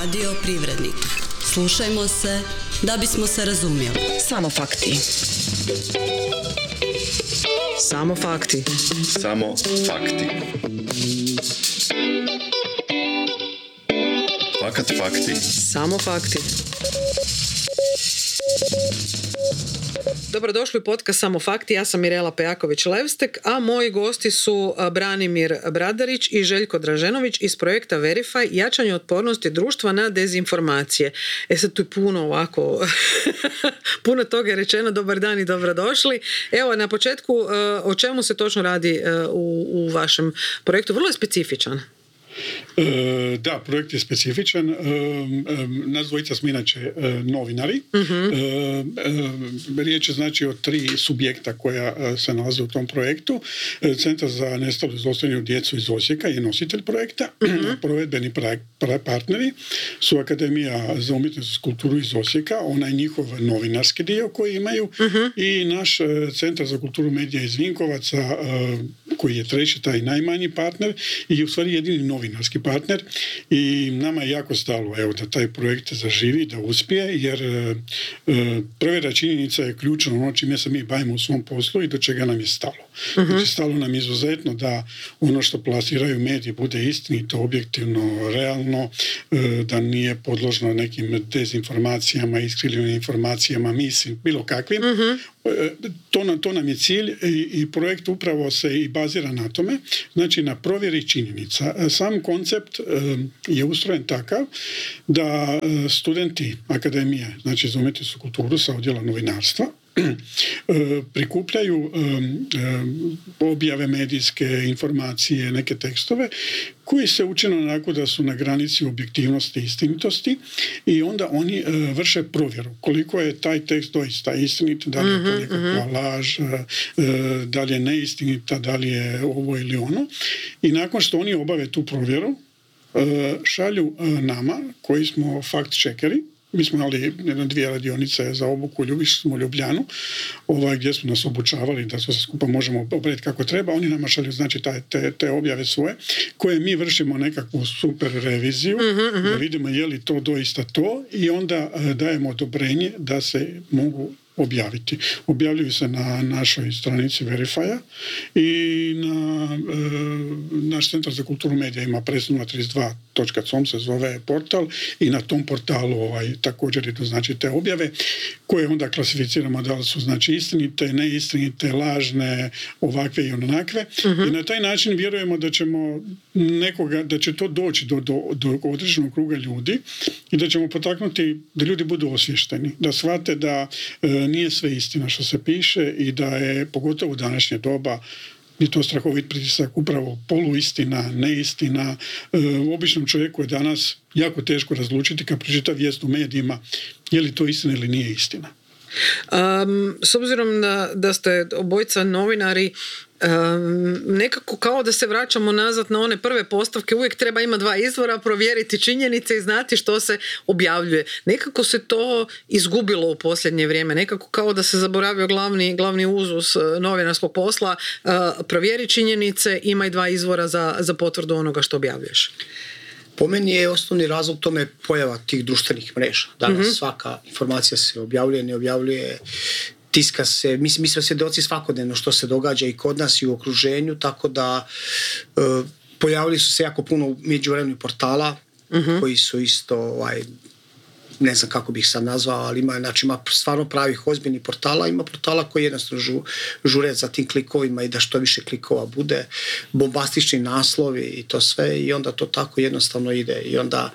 Radio Privrednik. Slušajmo se da bismo se razumjeli. Samo fakti. Samo fakti. Samo fakti. Fakat fakti. Samo fakti. Dobrodošli u podcast Samo fakti, ja sam Mirela Pejaković-Levstek, a moji gosti su Branimir Bradarić i Željko Draženović iz projekta Verify, jačanje otpornosti društva na dezinformacije. Sad tu je puno ovako, puno toga je rečeno, dobar dan i dobrodošli. Evo, na početku, o čemu se točno radi u vašem projektu? Vrlo je specifičan. Da, projekt je specifičan. Nas dvojica smo inače novinari. Riječ je znači o 3 subjekta koja se nalaze u tom projektu. Centar za nestalu i zlostavljanu djecu iz Osijeka je nositelj projekta. Provedbeni partneri su Akademija za umjetnost i kulturu iz Osijeka, onaj njihov novinarski dio koji imaju, i naš Centar za kulturu medija iz Vinkovaca, koji je treći, taj najmanji partner i u stvari jedini novinarski partner, i nama je jako stalo da taj projekt zaživi, da uspije, jer provjera činjenica je ključno ono čime se mi bavimo u svom poslu i do čega nam je stalo. Znači, stalo nam je izuzetno da ono što plasiraju mediji bude istinito, objektivno, realno, da nije podložno nekim dezinformacijama, iskrivljenim informacijama, mislim, bilo kakvim. To nam je cilj i projekt upravo se i bazira na tome, znači na provjeri činjenica. Sam koncept je ustrojen takav da studenti Akademije, znači za umjetnost i kulturu sa odjela novinarstva, prikupljaju objave medijske, informacije, neke tekstove koji se učine onako da su na granici objektivnosti i istinitosti, i onda oni vrše provjeru koliko je taj tekst doista istinit, da li je to nekakva laž, da li je neistinita, da li je ovo ili ono, i nakon što oni obave tu provjeru šalju nama koji smo fact-checkeri. Mi smo imali 2 radionice za obuku, smo u Ljubljanu, gdje smo nas obučavali da sve skupa možemo obaviti kako treba. Oni nama šalju znači te objave svoje, koje mi vršimo nekakvu super reviziju, da vidimo je li to doista to, i onda dajemo odobrenje da se mogu objaviti. Objavljuju se na našoj stranici Verify-a i na naš Centar za kulturu medija ima press032.com se zove portal, i na tom portalu također idu znači te objave koje onda klasificiramo da li su znači istinite, neistinite, lažne, ovakve i onakve, i na taj način vjerujemo da ćemo da će to doći do određenog kruga ljudi i da ćemo potaknuti da ljudi budu osviješteni, da shvate da nije sve istina što se piše i da je, pogotovo u današnje doba, je to strahovit pritisak, upravo poluistina, neistina. Običnom čovjeku je danas jako teško razlučiti kad pročita vijest u medijima je li to istina ili nije istina. S obzirom da ste obojica novinari, nekako kao da se vraćamo nazad na one prve postavke, uvijek treba imati 2 izvora, provjeriti činjenice i znati što se objavljuje. Nekako se to izgubilo u posljednje vrijeme, nekako kao da se zaboravio glavni uzus novinarskog posla, provjeri činjenice, imaj 2 izvora za potvrdu onoga što objavljuješ. Po meni je osnovni razlog tome pojava tih društvenih mreža. Danas svaka informacija se objavljuje, ne objavljuje, tiska se, mi smo svjedoci svakodnevno što se događa i kod nas i u okruženju, tako da pojavili su se jako puno međuvremenu portala koji su isto, ne znam kako bih sad nazvao, ali ima stvarno pravih ozbiljnih portala, ima portala koji jednostavno žure za tim klikovima i da što više klikova bude, bombastični naslovi i to sve, i onda to tako jednostavno ide, i onda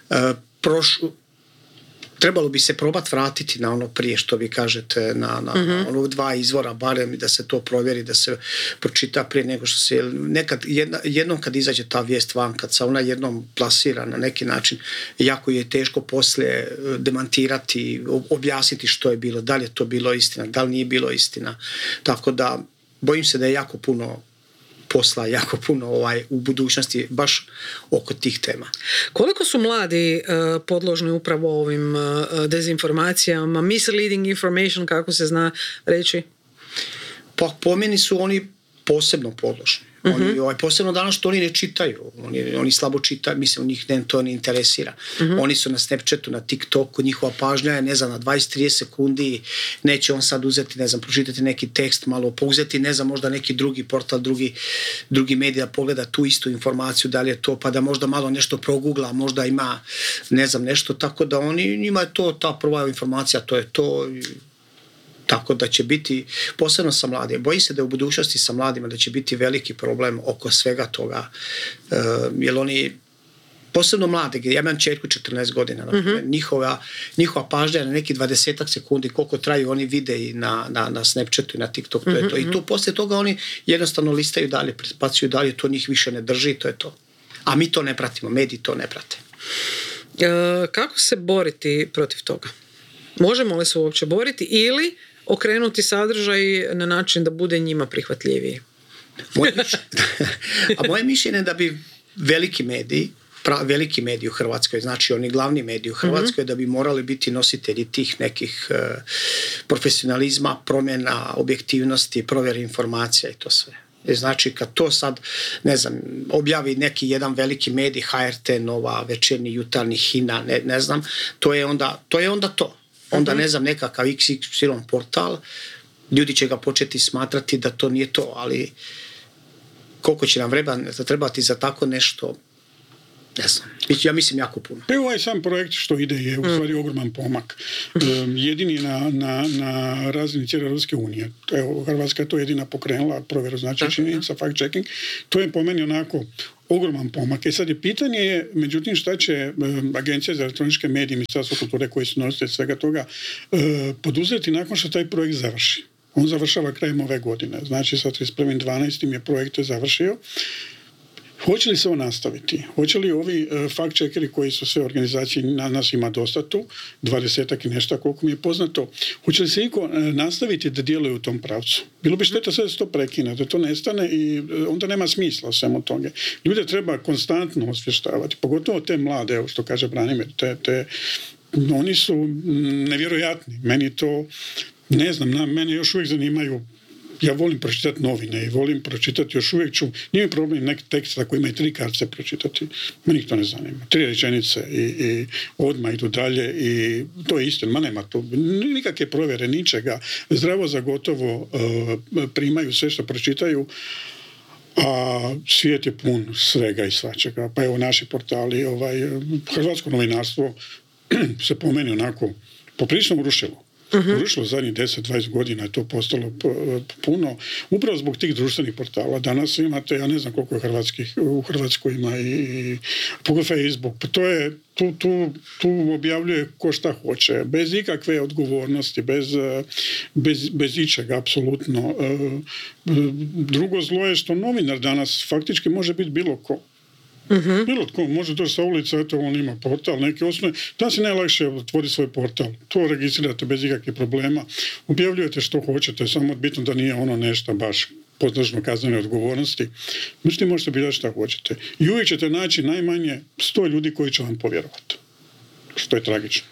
trebalo bi se probati vratiti na ono prije što vi kažete, na ono 2 izvora barem, i da se to provjeri, da se pročita prije nego što se jednom kad izađe ta vijest van, kad se ona jednom plasira na neki način, jako je teško poslije demantirati, objasniti što je bilo, da li je to bilo istina, da li nije bilo istina. Tako da bojim se da je jako puno posla, jako puno u budućnosti baš oko tih tema. Koliko su mladi podložni upravo ovim dezinformacijama, misleading information, kako se zna reći? Pa po meni su oni posebno podložni. Oni, posebno danas što oni ne čitaju. Oni slabo čitaju, mislim, njih to ne interesira. Oni su na Snapchatu, na TikToku, njihova pažnja je, ne znam, na 20-30 sekundi, neće on sad uzeti, ne znam, pročitati neki tekst, malo pouzeti, ne znam, možda neki drugi portal, drugi medija pogleda tu istu informaciju, da li je to, pa da možda malo nešto progugla, možda ima, ne znam, nešto, tako da njima je to ta prva informacija, to je to. Tako da će biti, posebno sa mladima, bojim se da u budućnosti sa mladima da će biti veliki problem oko svega toga, jer oni, posebno mlade, ja imam čerku 14 godina, njihova pažnja je na neki 20 sekundi, koliko traju oni videi na Snapchatu i na TikToku, to je to. I tu poslije toga oni jednostavno listaju dalje, pretpacuju dalje, to njih više ne drži, to je to. A mi to ne pratimo, mediji to ne prate. Kako se boriti protiv toga? Možemo li se uopće boriti ili okrenuti sadržaj na način da bude njima prihvatljiviji? Moje mišljenje je da bi veliki mediji u Hrvatskoj, znači oni glavni mediji u Hrvatskoj, da bi morali biti nositelji tih nekih profesionalizma, promjena, objektivnosti, provjere informacija i to sve. Znači kad to sad, ne znam, objavi neki jedan veliki medij, HRT, Nova, Večernji, Jutarnji, HINA, ne znam, to je onda to. Onda, ne znam, nekakav XY portal, ljudi će ga početi smatrati da to nije to, ali koliko će nam trebati za tako nešto, ne znam. Ja mislim jako puno. Evo ovaj sam projekt što ide je u stvari ogroman pomak. Jedini na razini cijele Europske unije. Evo, Hrvatska je to jedina pokrenula provjeru znači činjenica, fact checking. To je po meni onako ogroman pomak. Sad je pitanje, međutim, šta će Agencija za elektroničke medije, Ministarstvo kulture koji su nositelji svega toga poduzeti nakon što taj projekt završi. On završava krajem ove godine. Znači sa 31.12. je projekt završio. Hoće li se on nastaviti? Hoće li ovi fact checkeri koji su sve organizacije, nas ima dosta tu, 20-ak i nešto koliko mi je poznato, hoće li se iko nastaviti da djeluje u tom pravcu? Bilo bi šteta sve da se to prekine, da to nestane i onda nema smisla svemu toga. Ljude treba konstantno osvještavati, pogotovo te mlade, evo što kaže Branimir, oni su nevjerojatni. Meni to, ne znam, mene još uvijek zanimaju. Ja volim pročitati novine i volim pročitati, još uvijek nije problem neki tekst ako ima i 3 kartice pročitati. Meni to ne zanima. 3 rečenice i odmah idu dalje i to je istina. Nema to nikakve provjere ničega. Zdravo za gotovo primaju sve što pročitaju, a svijet je pun svega i svačega. Pa evo naši portali, hrvatsko novinarstvo se po meni onako poprilično urušilo. Urušilo zadnjih 10-20 godina je to postalo puno, upravo zbog tih društvenih portala. Danas imate, ja ne znam koliko je u Hrvatskoj ima i Facebook, pa to je, tu objavljuje ko šta hoće, bez ikakve odgovornosti, bez ičega, apsolutno. Drugo zlo je što novinar danas faktički može biti bilo ko. Bilo tko može doći sa ulica, eto on ima portal, neke osnove, da se najlakše otvori svoj portal, to registrirate bez ikakvih problema, objavljujete što hoćete, samo bitno da nije ono nešto baš podložno kaznene odgovornosti, međutim možete biti što hoćete i uvijek ćete naći najmanje 100 ljudi koji će vam povjerovati, što je tragično.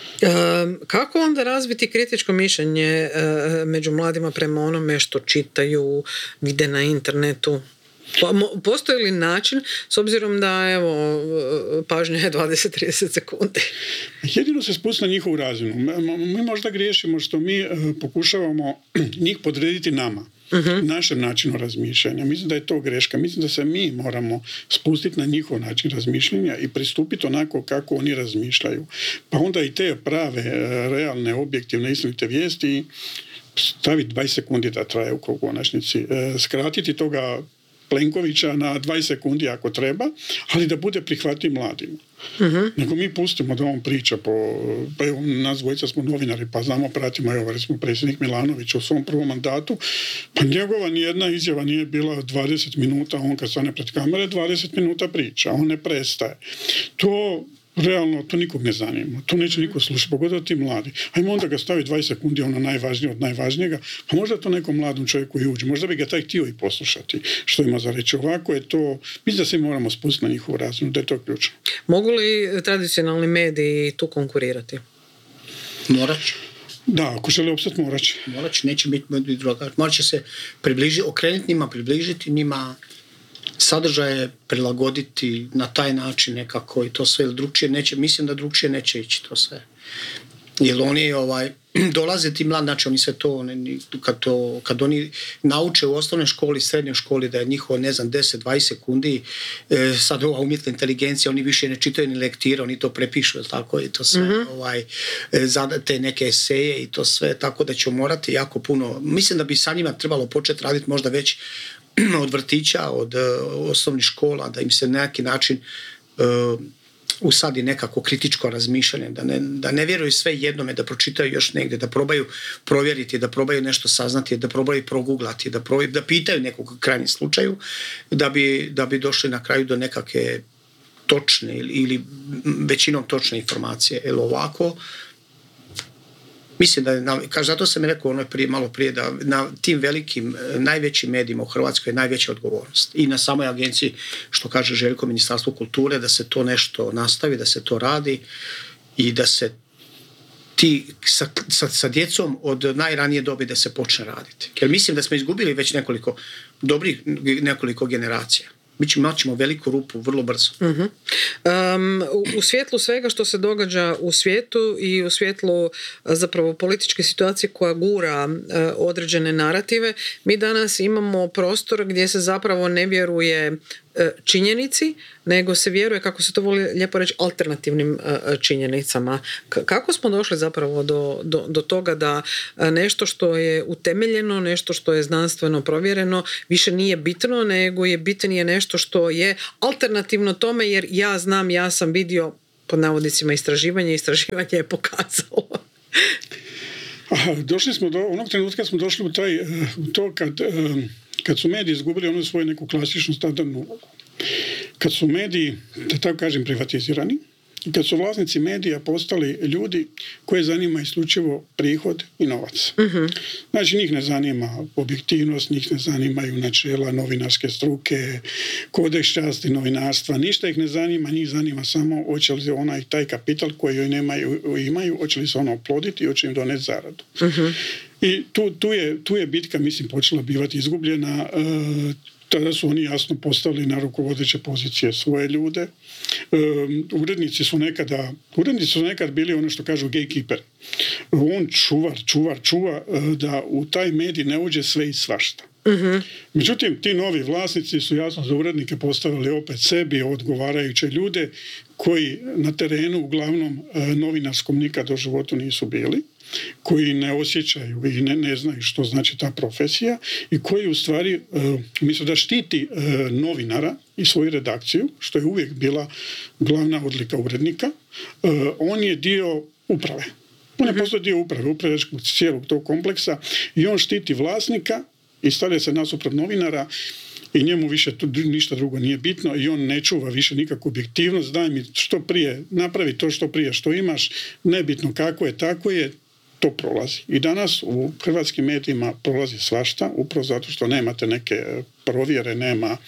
Kako onda razviti kritičko mišljenje među mladima prema onome što čitaju, vide na internetu? Postoji li način, s obzirom da evo, pažnja je 20-30 sekundi? Jedino se spusti na njihovu razinu. Mi možda griješimo što mi pokušavamo njih podrediti nama. Našem načinu razmišljanja. Mislim da je to greška. Mislim da se mi moramo spustiti na njihov način razmišljanja i pristupiti onako kako oni razmišljaju. Pa onda i te prave, realne, objektivne, istinite vijesti staviti 20 sekundi da traje u konačnici. Skratiti toga Plenkovića na 20 sekundi ako treba, ali da bude prihvatljiv mladima. Nego mi pustimo da on priča pa evo, nas dvojica smo novinari, pa znamo, pratimo, evo, recimo predsjednik Milanović u svom prvom mandatu, pa njegova nijedna izjava nije bila 20 minuta, on kad stane pred kamere 20 minuta priča, on ne prestaje. To realno, to nikog ne zanima. To neće niko slušati, pogotovo ti mladi. Ajmo onda ga staviti 20 sekundi, ono najvažnije od najvažnijega, pa možda to nekom mladom čovjeku i uđe. Možda bi ga taj htio i poslušati što ima za reći. Ovako je to, mislim da se moramo spustiti na njihovu razinu, da je to ključno. Mogu li tradicionalni mediji tu konkurirati? Morat će. Da, ako žele opstati, morat će. Morat će, neće biti druga. Morat će se okrenuti njima, približiti njima, sadržaje prilagoditi na taj način nekako i to sve, ili drugčije neće, mislim da drugčije neće ići to sve. Jer oni dolaze ti mladi, znači oni sve to, kad oni nauče u osnovnoj školi, srednjoj školi da je njihovo, 10-20 sekundi, sad ova umjetna inteligencija, oni više ne čitaju ni lektire, oni to prepišu, tako, i to sve, te neke eseje i to sve, tako da ćemo morati jako puno, mislim da bi sa njima trebalo početi raditi možda već od vrtića, od osnovnih škola, da im se na neki način usadi nekako kritičko razmišljanje, da ne vjeruju sve jednome, da pročitaju još negdje, da probaju provjeriti, da probaju nešto saznati, da probaju proguglati, da pitaju nekog u krajnjem slučaju, da bi došli na kraju do nekakve točne ili većinom točne informacije. Jer ovako, mislim da, zato sam rekao malo prije, da na tim velikim, najvećim medijima u Hrvatskoj je najveća odgovornost. I na samoj agenciji, što kaže Željko, Ministarstvo kulture, da se to nešto nastavi, da se to radi i da se ti sa djecom od najranije dobi da se počne raditi. Jer mislim da smo izgubili već nekoliko generacija. Imat ćemo veliku rupu vrlo brzo. U svjetlu svega što se događa u svijetu i u svjetlu zapravo političke situacije koja gura određene narative, mi danas imamo prostor gdje se zapravo ne vjeruje činjenici, nego se vjeruje, kako se to voli lijepo reći, alternativnim činjenicama. Kako smo došli zapravo do toga da nešto što je utemeljeno, nešto što je znanstveno provjereno, više nije bitno, nego je bitnije nešto što je alternativno tome, jer ja znam, ja sam vidio, pod navodnicima, istraživanje je pokazalo. Došli smo do onog trenutka, smo došli u to kad su mediji izgubili onu svoju neku klasičnu standardnu ulogu. Kad su mediji, da tako kažem, privatizirani, i kad su vlasnici medija postali ljudi koje zanima isključivo prihod i novac. Znači, njih ne zanima objektivnost, njih ne zanimaju načela novinarske struke, kodeks časti novinarstva, ništa ih ne zanima, njih zanima samo hoće li taj kapital koji joj imaju, hoće li se ono oploditi i hoće im doneti zaradu. I tu je bitka, mislim, počela bivati izgubljena. Tada su oni jasno postavili na rukovodeće pozicije svoje ljude. Urednici su nekad bili ono što kažu gatekeeper. On čuva da u taj medij ne uđe sve i svašta. Međutim, ti novi vlasnici su jasno za urednike postavili opet sebi odgovarajuće ljude koji na terenu uglavnom novinarskom nikad u životu nisu bili, koji ne osjećaju i ne znaju što znači ta profesija i koji u stvari umjesto da štiti novinara i svoju redakciju, što je uvijek bila glavna odlika urednika, on je dio uprave. On je postao dio upravljačkog cijelog tog kompleksa i on štiti vlasnika i stavlja se nasuprot novinara i njemu više ništa drugo nije bitno i on ne čuva više nikakvu objektivnost. Daj mi što prije, napravi to što prije što imaš, nebitno kako je, tako je, to prolazi. I danas u hrvatskim medijima prolazi svašta, upravo zato što nemate neke provjere, nema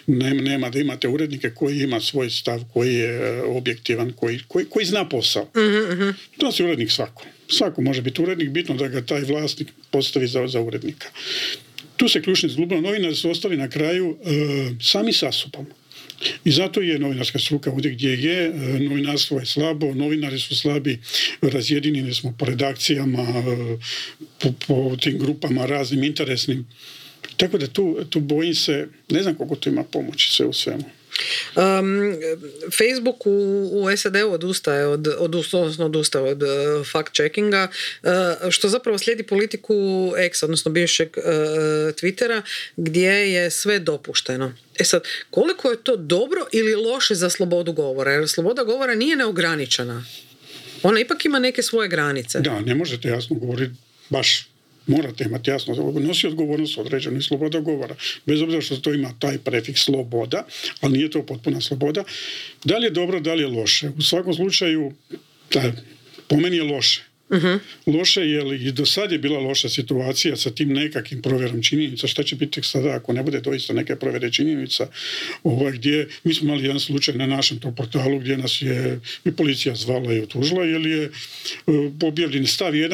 da imate urednike koji ima svoj stav, koji je objektivan, koji zna posao. To je urednik svako. Svako može biti urednik, bitno da ga taj vlasnik postavi za urednika. Tu se ključni izgubilo. Novinari su ostali na kraju sami sa sobom. I zato je novinarska struka ovdje gdje je, novinarstvo je slabo, novinari su slabi, razjedinjeni smo po redakcijama, po tim grupama raznim interesnim. Tako da tu bojim se, ne znam koliko to ima pomoći sve u svemu. Facebook u SAD-u odustaje od fact-checkinga, što zapravo slijedi politiku X, odnosno bivšeg Twittera, gdje je sve dopušteno. Sad, koliko je to dobro ili loše za slobodu govora? Jer sloboda govora nije neograničena. Ona ipak ima neke svoje granice. Da, ne možete jasno govoriti baš. Morate imati jasno, nosi odgovornost određenu i sloboda govora. Bez obzira što to ima taj prefiks sloboda, ali nije to potpuna sloboda. Da li je dobro, da li je loše? U svakom slučaju, po meni je loše. Loše jer i do sad je bila loša situacija sa tim nekakvim provjerom činjenica. Šta će biti sada ako ne bude doista neke provjere činjenica? Gdje mi smo imali jedan slučaj na našem tom portalu gdje nas je i policija zvala i otužila jer je objavljen stav jedan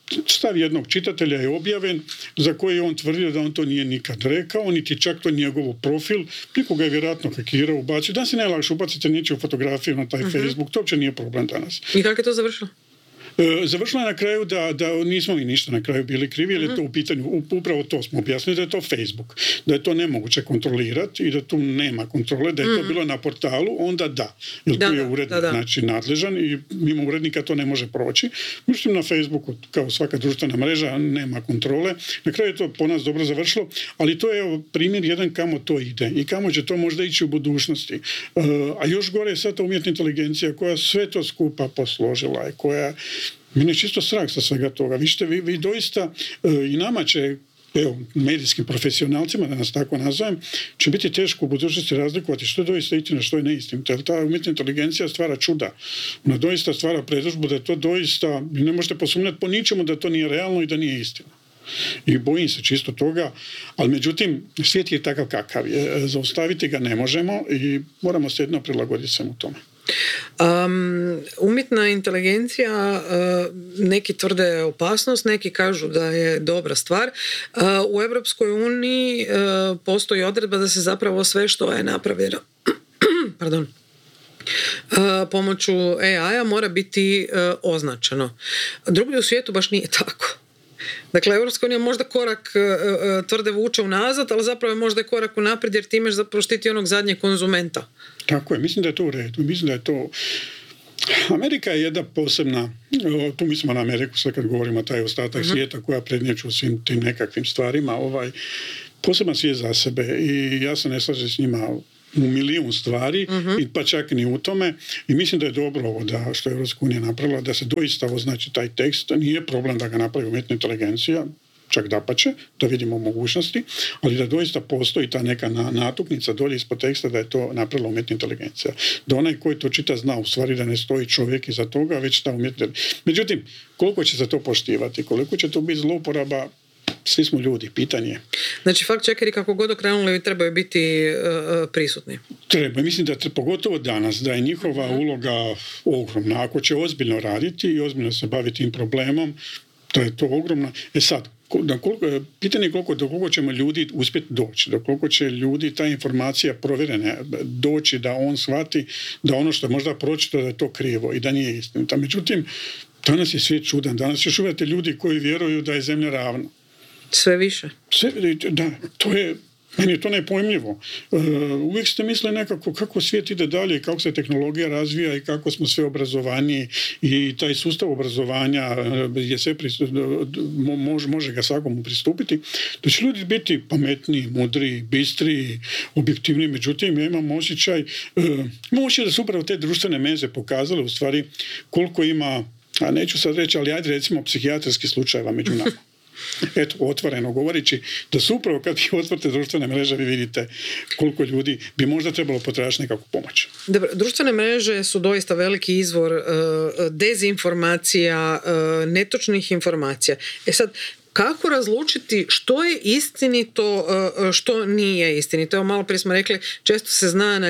stav jednog čitatelja je objavljen za koji je on tvrdio da on to nije nikad rekao, niti čak to njegov profil, nikoga je vjerojatno hakirao, ubacio. Danas je najlakše ubaciti nečiju fotografiju na taj Facebook, to uopće nije problem danas. I kako je to završilo? Završila je na kraju da nismo mi ništa na kraju bili krivi, jer je to u pitanju, upravo to smo objasnili, da je to Facebook, da je to nemoguće kontrolirati i da tu nema kontrole, da je to bilo na portalu, onda da, jer tu je urednik znači nadležan i mimo urednika to ne može proći. Međutim, na Facebooku, kao svaka društvena mreža, nema kontrole. Na kraju je to po nas dobro završilo, ali to je primjer jedan kamo to ide i kamo će to možda ići u budućnosti. A još gore je sad ta umjetna inteligencija koja sve to skupa posložila i koja meni je čisto strah sa svega toga. Vi doista i nama će, medijskim profesionalcima, da nas tako nazovem, će biti teško u budućnosti razlikovati što je doista istina, što je neistinito. Jer ta umjetna inteligencija stvara čuda. Ona doista stvara predodžbu da je to doista, ne možete posumnjati po ničemu da to nije realno i da nije istina. I bojim se čisto toga, ali međutim, svijet je takav kakav je. Zaustaviti ga ne možemo i moramo se jedno prilagoditi svemu tome. Umjetna inteligencija, neki tvrde opasnost, neki kažu da je dobra stvar. U Europskoj uniji postoji odredba da se zapravo sve što je napravljeno pomoću AI-a mora biti označeno. Drugdje u svijetu baš nije tako. Dakle, Europska unija možda korak tvrde vuče unazad, ali zapravo je možda korak unaprijed jer time zapravo štiti onog zadnjeg konzumenta. Tako je, mislim da je to u redu. Mislim da je to... Amerika je jedna posebna, tu mislimo na Ameriku, sve kad govorimo taj ostatak svijeta koja prednječe u svim tim nekakvim stvarima, poseban svijet za sebe i ja se ne slažem s njima u milijun stvari, pa čak ni u tome. I mislim da je dobro ovo što je Europska unija napravila, da se doista označi taj tekst. Nije problem da ga napravi umjetna inteligencija, čak dapače, da vidimo mogućnosti, ali da doista postoji ta neka natuknica dolje ispod teksta da je to napravila umjetna inteligencija. Da onaj koji to čita zna u stvari da ne stoji čovjek iza toga, već ta umjetna. Međutim, koliko će se to poštivati, koliko će to biti zlouporaba, svi smo ljudi, pitanje. Znači, fact-checkeri kako god okrenuli trebaju biti prisutni. Treba, mislim da pogotovo danas, da je njihova uloga ogromna. Ako će ozbiljno raditi i ozbiljno se baviti tim problemom, da je to ogromno. Sad, pitanje je do koliko ćemo ljudi uspjeti doći, do koliko će ljudi ta informacija provjerena doći, da on shvati da ono što je možda pročito da je to krivo i da nije istinito. Međutim, danas je svijet čudan. Danas još uvijek ljudi koji vjeruju da je zemlja ravna. Sve više. Da, meni je to nepojmljivo. Uvijek ste mislili nekako kako svijet ide dalje, kako se tehnologija razvija i kako smo sve obrazovaniji i taj sustav obrazovanja je sve može ga svakomu pristupiti. Da će ljudi biti pametniji, mudriji, bistriji, objektivniji. Međutim, ja imam osjećaj da su upravo te društvene meze pokazale u stvari koliko ima, a neću sad reći, ali ajde recimo psihijatrijskih slučajeva među nama. Eto, otvoreno govoreći, da su upravo kad ih otvorite društvene mreže, vi vidite koliko ljudi bi možda trebalo potražiti nekakvu pomoć. Dobro, društvene mreže su doista veliki izvor dezinformacija, netočnih informacija. Sad, kako razlučiti što je istinito, što nije istinito? Evo, malo prije smo rekli, često se zna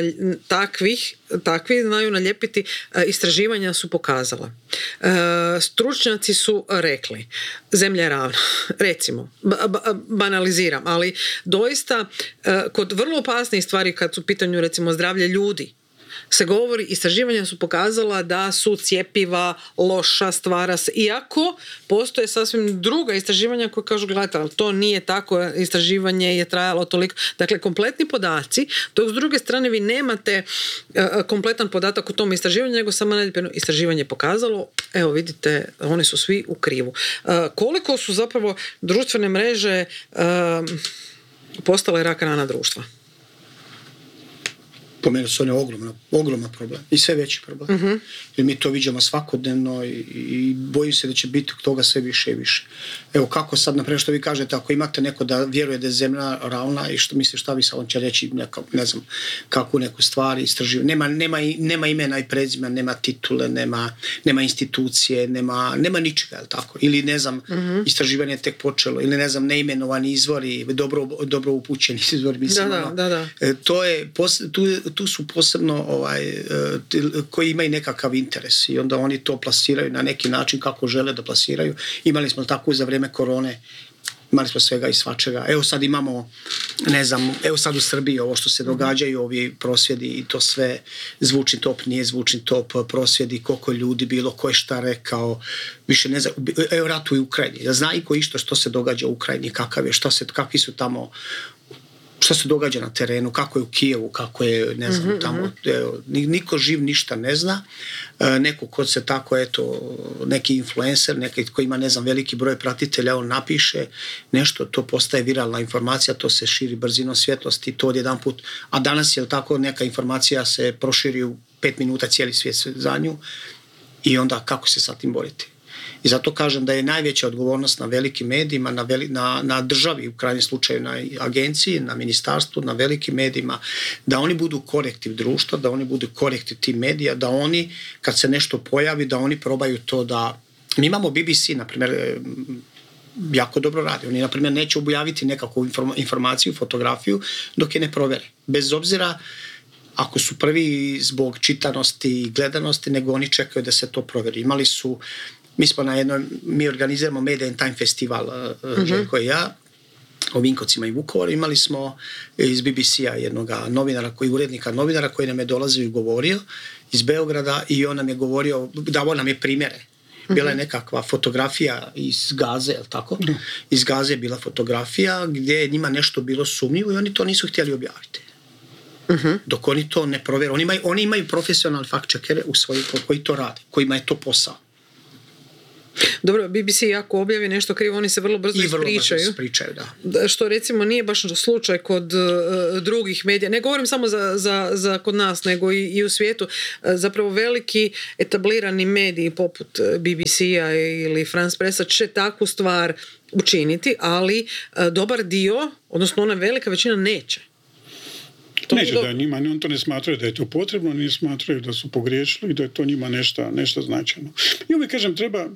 takvi znaju nalijepiti, istraživanja su pokazala. Stručnjaci su rekli, zemlja je ravna, recimo, banaliziram, ali doista kod vrlo opasnih stvari kad su u pitanju recimo zdravlje ljudi, se govori, istraživanja su pokazala da su cjepiva loša stvara, iako postoje sasvim druga istraživanja koja kažu, gledajte, to nije tako, istraživanje je trajalo toliko. Dakle, kompletni podaci, dok s druge strane vi nemate kompletan podatak o tom istraživanju, nego samo naljepljeno istraživanje pokazalo, evo vidite, oni su svi u krivu. Koliko su zapravo društvene mreže postale rak rana društva? Po meni su one ogroman problem i sve veći problem. Jer mi to viđamo svakodnevno i bojim se da će biti toga sve više i više. Evo kako sad, naprijed što vi kažete, ako imate neko da vjeruje da je zemlja ravna i što misli šta vi sad on će reći ne znam kakvu neku stvar istraživati. Nema imena i prezima, nema titule, nema institucije, nema ničega, je li tako? Ili ne znam, istraživanje je tek počelo, ili ne znam, neimenovani izvori, dobro upućeni izvori. Mislim, da. To je, tu su posebno koji imaju nekakav interes i onda oni to plasiraju na neki način kako žele da plasiraju. Imali smo tako za vrijeme korone, imali smo svega i svačega. Evo sad imamo, ne znam, evo sad u Srbiji ovo što se događaju, ovi prosvjedi i to sve, zvučni top, nije zvučni top, prosvjedi, koliko ljudi bilo, ko je šta rekao, više ne znam, evo rat u Ukrajini, da zna i ko išto što se događa u Ukrajini, kakav je, kakvi su tamo, što se događa na terenu, kako je u Kijevu, kako je, ne znam, tamo, niko živ ništa ne zna, neko ko se tako, eto, neki influencer, neki koji ima, ne znam, veliki broj pratitelja, on napiše nešto, to postaje viralna informacija, to se širi brzinom svjetlosti, to odjedanput, a danas je tako, neka informacija se proširi u 5 minuta, cijeli svijet za nju i onda kako se sa tim boriti? I zato kažem da je najveća odgovornost na velikim medijima, na državi, u krajnjem slučaju na agenciji, na ministarstvu, na velikim medijima, da oni budu korektiv društva, da oni budu korektiv tih medija, da oni, kad se nešto pojavi, da oni probaju to da... Mi imamo BBC, na primjer, jako dobro radi. Oni, na primjer, neće objaviti nekakvu informaciju, fotografiju, dok je ne provere. Bez obzira ako su prvi zbog čitanosti i gledanosti, nego oni čekaju da se to proveri. Imali su... Mi organiziramo Media and Time festival, Željko i ja, o Vinkovcima i Vukovaru. Imali smo iz BBC-a jednog novinara, urednika novinara koji nam je dolazio i govorio iz Beograda i on nam je govorio, davao nam je primjere. Bila je nekakva fotografija iz Gaze, je li tako? Iz Gaze je bila fotografija gdje je njima nešto bilo sumnjivo i oni to nisu htjeli objaviti. Dok oni to ne provjere. Oni imaju profesionalne fact-checkere u svojih koji to rade, kojima je to posao. Dobro, BBC jako objavi nešto krivo, oni se vrlo brzo ispričaju. Da. Što recimo nije baš slučaj kod drugih medija, ne govorim samo za kod nas, nego i u svijetu. Zapravo veliki etablirani mediji poput BBC-a ili France Pressa će takvu stvar učiniti, ali dobar dio, odnosno ona velika većina neće. Neće da njima, on to ne smatraju da je to potrebno, ne smatraju da su pogriješili i da je to njima nešto značajno. I uvijek kažem,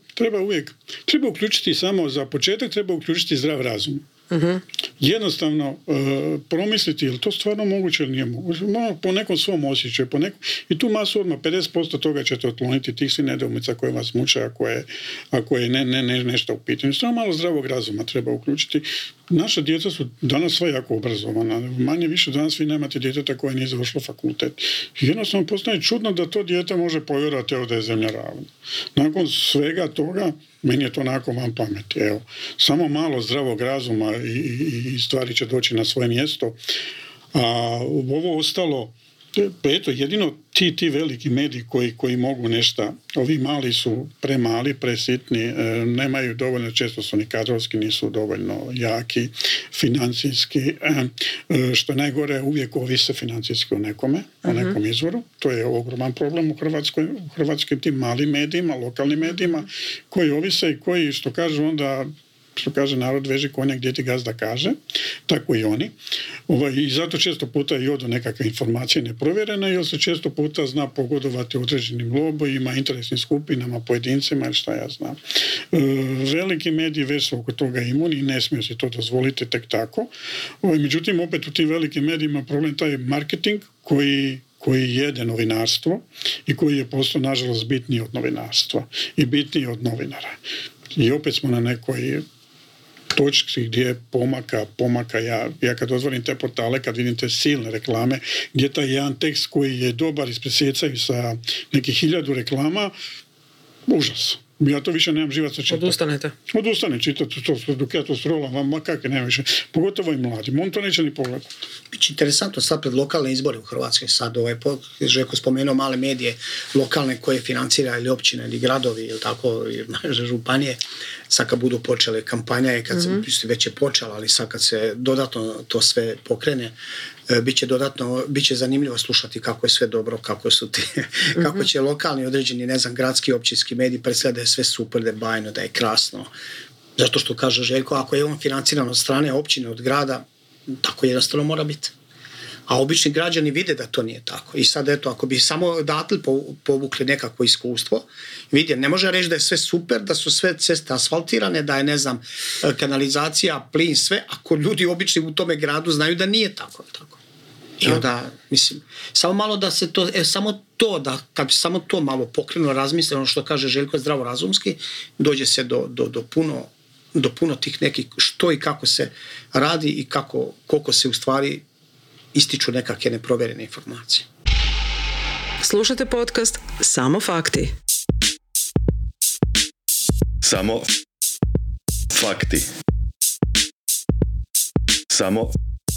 treba uključiti samo za početak, treba uključiti zdrav razum. Jednostavno promisliti je li to stvarno moguće ili nije moguće. Po nekom svom osjećaju, i tu masu odmah 50% toga ćete otkloniti tih svi nedoumica koje vas muče ako je nešto u pitanju. Stvarno malo zdravog razuma treba uključiti. Naša djeca su danas sva jako obrazovana. Manje više danas vi nemate djeteta koje nije završilo fakultet. Jednostavno postaje čudno da to dijete može povjerovati da je zemlja ravna. Nakon svega toga meni je to onako van pameti. Evo, samo malo zdravog razuma i stvari će doći na svoje mjesto. A ovo ostalo, eto, jedino ti veliki mediji koji mogu nešto, ovi mali su premali, presitni, nemaju dovoljno, često su ni kadrovski, nisu dovoljno jaki, financijski, što najgore uvijek ovise financijski o nekome, o nekom izvoru. To je ogroman problem u Hrvatskoj tim malim medijima, lokalnim medijima, koji ovise i koji, što kaže narod, veži konja gdje ti gazda kaže, tako i oni. I zato često puta i odu nekakve informacije neprovjerene, jer se često puta zna pogodovati određenim lobojima, interesnim skupinama, pojedincima ili šta ja znam. Veliki mediji već su oko toga imuni i ne smiju se to dozvoliti tek tako. Međutim, opet u tim velikim medijima problem taj marketing koji jede novinarstvo i koji je postao, nažalost, bitniji od novinarstva i bitniji od novinara. I opet smo na nekoj točki gdje je pomaka. Ja kad otvorim te portale, kad vidim te silne reklame, gdje taj jedan tekst koji je dobar ispresjecaju sa nekih 1000 reklama, užas. Ja to više nemam živaca čitati. Odustanem čitati to, dok ja to scrollam, ma kakve nema više. Pogotovo i mladim. On to neće ni pogledati. Biće interesantno sad pred lokalne izbore u Hrvatskoj. Sad Željko spomenuo male medije lokalne koje financira ili općine ili gradovi ili tako, županije. Sad kad budu počele kampanja i kad se već je počela, ali sad kad se dodatno to sve pokrene, bit će zanimljivo slušati kako je sve dobro, kako će lokalni određeni, ne znam, gradski, općinski mediji predstavljati da je sve super, da je bajno, da je krasno. Zato što kaže Željko, ako je on financiran od strane općine, od grada, tako jednostavno mora biti. A obični građani vide da to nije tako. I sad eto, ako bi samo odatle povukli nekakvo iskustvo, vidje, ne može reći da je sve super, da su sve ceste asfaltirane, da je, ne znam, kanalizacija, plin, sve, ako ljudi obični u tome gradu znaju da nije tako. I onda, mislim, samo malo da se to, da, kad bi samo to malo pokrenulo, razmisle, ono što kaže Željko zdravorazumski, dođe se do puno tih nekih što i kako se radi i koliko se u stvari ističu nekakve neprovjerene informacije. Slušajte podcast Samo fakti. Samo fakti. Samo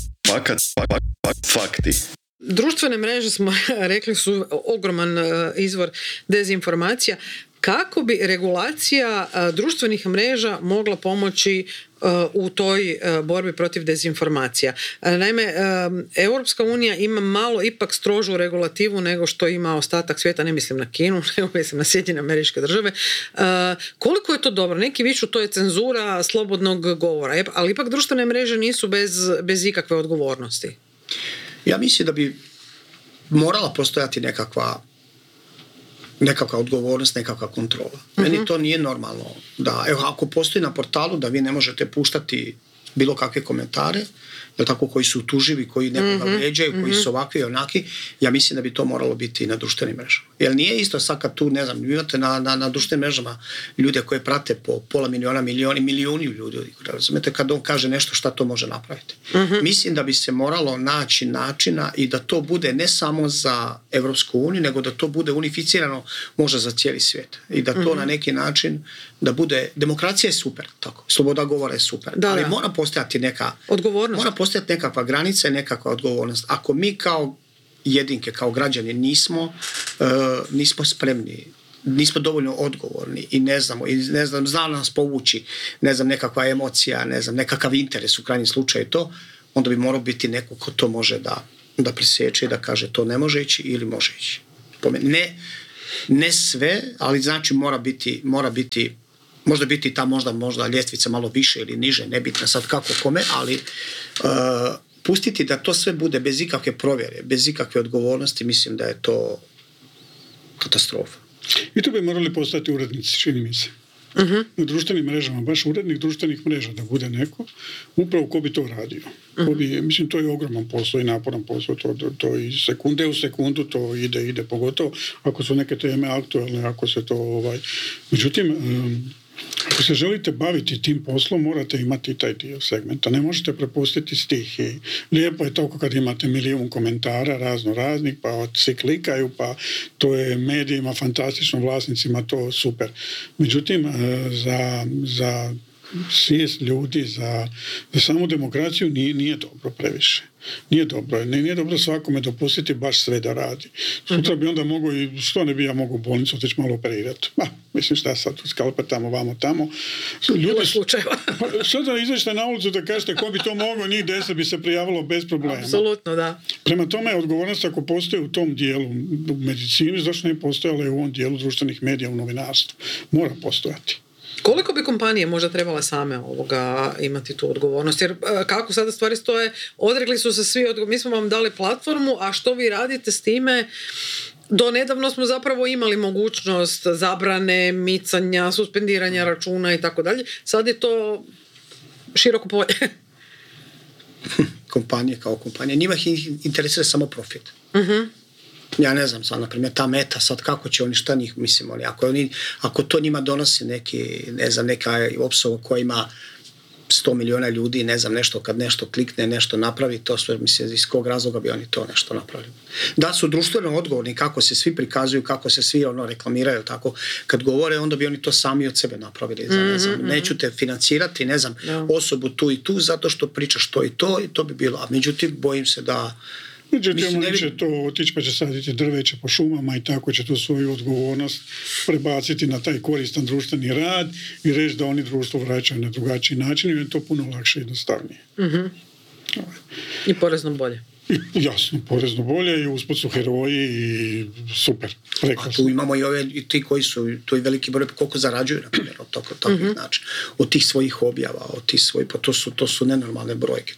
fakti. Društvene mreže, smo rekli, su ogroman izvor dezinformacija. Kako bi regulacija društvenih mreža mogla pomoći u toj borbi protiv dezinformacija? Naime, Europska unija ima malo ipak strožu regulativu nego što ima ostatak svijeta, ne mislim na Kinu, nego mislim na Sjedinjene Američke Države. Koliko je to dobro? Neki viču to je cenzura slobodnog govora, ali ipak društvene mreže nisu bez ikakve odgovornosti. Ja mislim da bi morala postojati nekakva odgovornost, nekakva kontrola. Meni to nije normalno. Da, evo, ako postoji na portalu da vi ne možete puštati bilo kakve komentare, tako, koji su tuživi, koji nekoga vrijeđaju, koji su ovakvi i onaki, ja mislim da bi to moralo biti i na društvenim mrežama. Jer nije isto sad kad tu, ne znam, imate na društvenim mrežama ljude koje prate po pola miliona, milijuni ljudi. Razumete, kad on kaže nešto šta to može napraviti. Mislim da bi se moralo naći načina i da to bude ne samo za Evropsku uniju, nego da to bude unificirano možda za cijeli svijet. I da to na neki način da bude, demokracija je super, tako, sloboda govora je super, ali mora postojati neka odgovornost. Mora postojati nekakva granica i nekakva odgovornost. Ako mi kao jedinke, kao građani nismo spremni, nismo dovoljno odgovorni i ne znam, zna nas povući, ne znam, nekakva emocija, ne znam, nekakav interes u krajnjem slučaju to, onda bi morao biti neko ko to može da presječe i da kaže to ne može ići ili može ići. Ne sve, ali znači mora biti možda biti ta možda ljestvica malo više ili niže, nebitno sad kako kome, ali pustiti da to sve bude bez ikakve provjere, bez ikakve odgovornosti, mislim da je to katastrofa. I to bi morali postati urednici, čini mi se. Na društvenim mrežama, baš urednik društvenih mreža da bude neko, upravo ko bi to radio. Mislim, to je ogroman posao i naporan posao, to i sekunde u sekundu to ide, pogotovo ako su neke teme aktualne, ako se to Međutim, ako se želite baviti tim poslom, morate imati taj dio segmenta. Ne možete prepustiti stih. I lijepo je to kad imate milijun komentara raznih, pa svi klikaju, pa to je medijima fantastično, vlasnicima to super. Međutim, za svijest ljudi, za samu demokraciju nije dobro previše. Nije dobro svakome dopustiti baš sve da radi. Sutra bi onda mogao i što ne bi ja mogao u bolnicu otići malo operirati. Mislim šta sad, skalpe tamo, tamo. Ljudi sada izađete na ulicu da kažete ko bi to mogao, njih 10 bi se prijavilo bez problema. Apsolutno, da. Prema tome, odgovornost ako postoji u tom dijelu u medicini, zašto ne postojala i u ovom dijelu društvenih medija u novinarstvu? Mora postojati. Koliko bi kompanije možda trebale same imati tu odgovornost? Jer kako sada stvari stoje, odrekli su se svi, mi smo vam dali platformu, a što vi radite s time? Do nedavno smo zapravo imali mogućnost zabrane, micanja, suspendiranja računa i tako dalje. Sad je to široko polje. Kompanije kao kompanije. Njima ih interesira samo profit. Ja ne znam, sad, na primjer, ta Meta, sad kako će oni, šta njih, mislim, ako to njima donosi neka opsova koja ima 100 miliona ljudi, ne znam, nešto, kad nešto klikne, nešto napravi, to sve, mislim, iz kog razloga bi oni to nešto napravili. Da su društveno odgovorni, kako se svi prikazuju, kako se svi reklamiraju, tako, kad govore, onda bi oni to sami od sebe napravili. Ne znam, neću te financirati, ne znam, osobu tu i tu, zato što pričaš to i to bi bilo. A međutim, bojim se da Međutim, oni će to otići pa će saditi drveće po šumama i tako će tu svoju odgovornost prebaciti na taj koristan društveni rad i reći da oni društvo vraćaju na drugačiji način i je to puno lakše i jednostavnije. I porezno bolje. Jasno, porezno bolje i usput su heroji i super. A tu imamo i ti koji su, to je veliki broj, koliko zarađuju, na primjer, od takvih načina. Od tih svojih objava, od tih svojih, pa to su nenormalne brojke,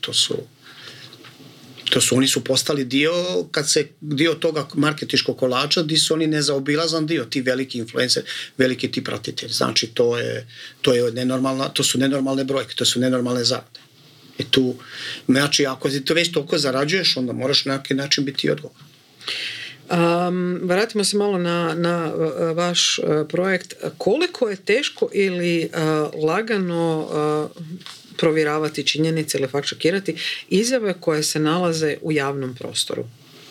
oni su postali dio toga marketinškog kolača, gdje su oni nezaobilazan dio, ti veliki influencer, veliki ti pratitelji. Znači, to su nenormalne brojke, to su nenormalne zarade. I tu, znači, ako ti to već toliko zarađuješ, onda moraš na neki način biti odgovoran. Vratimo se malo na vaš projekt. Koliko je teško ili lagano provjeravati činjenice ili fact-checkirati izjave koje se nalaze u javnom prostoru?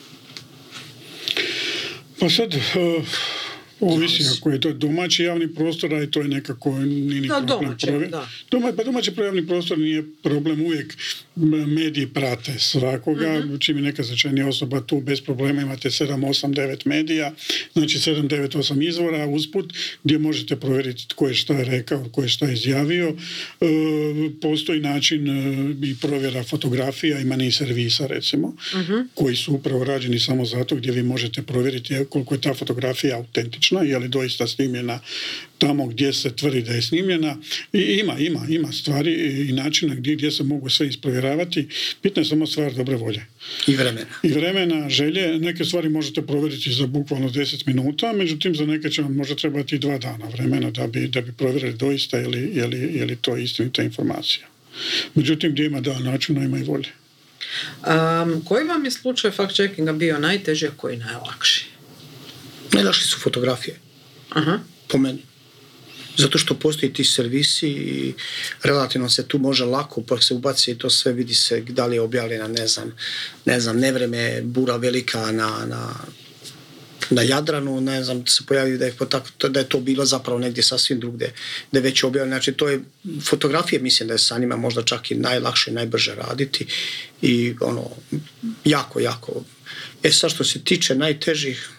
Pa sad, ovisi ako je to domaći javni prostor, a i to je nekako nije problem. Domaći javni prostor nije problem, uvijek mediji prate svakoga, čim je neka značajnija osoba tu bez problema imate 7, 8, 9 medija, znači 7, 9, 8 izvora usput gdje možete provjeriti tko je šta rekao, tko je šta izjavio. Postoji način i provjera fotografija, ima niz servisa recimo, koji su upravo rađeni samo zato gdje vi možete provjeriti koliko je ta fotografija autentična, je li doista snimljena tamo gdje se tvrdi da je snimljena. I ima stvari i načina gdje se mogu sve isprovjeravati. Bitno je samo stvar dobre volje. I vremena, želje. Neke stvari možete provjeriti za bukvalno 10 minuta, međutim za neke će vam možda trebati 2 dana vremena da bi provjerili doista je li to istinita informacija. Međutim, gdje ima načina, ima i volje. Koji vam je slučaj fact-checkinga bio najteži, a koji najlakši? Najlakši su fotografije. Po meni. Zato što postoji ti servisi i relativno se tu može lako, pa se ubaci i to sve vidi se da li je objavljena, ne znam, nevreme, bura velika na Jadranu, ne znam, se pojavi da je to bilo zapravo negdje sasvim drugdje, da je već objavljeno. Znači, to je fotografije, mislim da je sa njima možda čak i najlakše i najbrže raditi i jako. Sad što se tiče najtežih,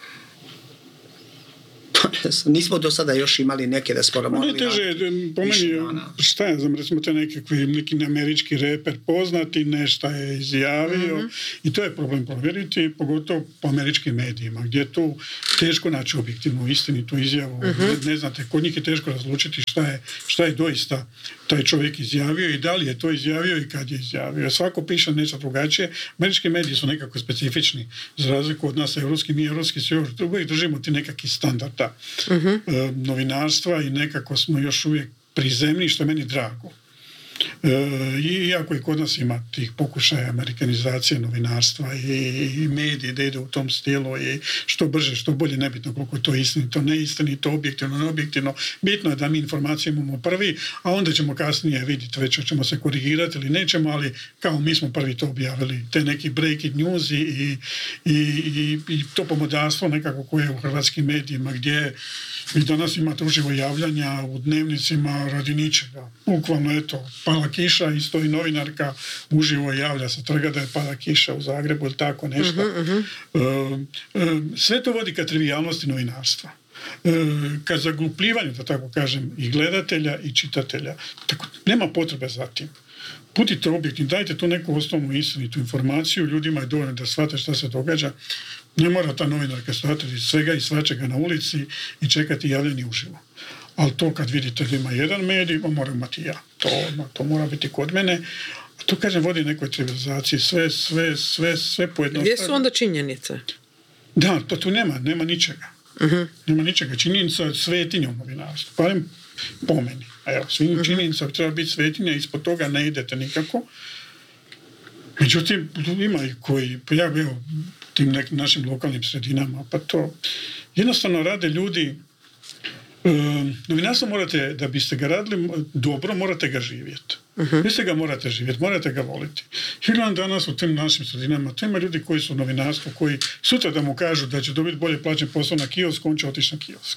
nismo do sada još imali neke da smo morali raditi. Po meni, šta ja znam, recimo te neki američki reper poznati, nešto je izjavio i to je problem provjeriti, pogotovo po američkim medijima, gdje je tu teško naći objektivnu istinitu izjavu. Ne znate, kod njih je teško razlučiti šta je doista taj čovjek izjavio i da li je to izjavio i kad je izjavio. Svako piše nešto drugačije. Američki mediji su nekako specifični, za razliku od nas evropski, mi evropski svi uvijek držimo ti nekakvih standarda novinarstva i nekako smo još uvijek prizemni, što je meni drago. Iako i kod nas ima tih pokušaja amerikanizacije novinarstva i medije da ide u tom stilu i što brže, što bolje, nebitno koliko je to istinito, neistinito, objektivno, neobjektivno. Bitno je da mi informacije imamo prvi, a onda ćemo kasnije vidjeti već ćemo se korigirati ili nećemo, ali kao mi smo prvi to objavili, te neki breaking news i to pomodarstvo nekako koje je u hrvatskim medijima gdje vi danas imate uživo javljanja u dnevnicima radi ničega. Bukvalno, eto, pala kiša i stoji novinarka, uživo javlja se trga da je pala kiša u Zagrebu ili tako nešto. Sve to vodi ka trivijalnosti novinarstva. Ka zaglupljivanju, da tako kažem, i gledatelja i čitatelja. Tako, nema potrebe za tim. Budite objektivni, dajte tu neku osnovnu istinitu informaciju, ljudima je dovoljno da shvate šta se događa. Ne mora ta novinarka stati svega i svačega na ulici i čekati javljanje uživo. Ali to kad vidite da ima jedan medij, moram imati ja. To mora biti kod mene. A to, kažem, vodi nekoj trivializaciji. Sve pojednostavljeno. Gdje su onda činjenice? Da, tu nema ničega. Nema ničega. Činjenica je svetinja u novinarstvu. Barem po meni. Evo, svim činjenica treba biti svetinja, ispod toga ne idete nikako. Međutim, ima i koji, evo, tim našim lokalnim sredinama, pa to jednostavno rade ljudi. Novinarstvo morate, da biste ga radili dobro, morate ga živjeti. Vi ste ga morate živjeti, morate ga voliti. I gledam danas u tim našim sredinama, to ima ljudi koji su u novinarstvu, koji sutra da mu kažu da će dobiti bolje plaćen posao na kiosku, on će otići na kiosk.